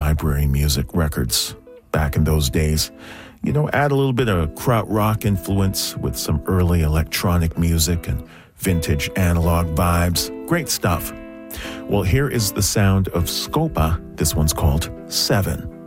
library music records back in those days. You know, add a little bit of krautrock influence with some early electronic music and vintage analog vibes. Great stuff. Well, here is the sound of Scopa. This one's called 7.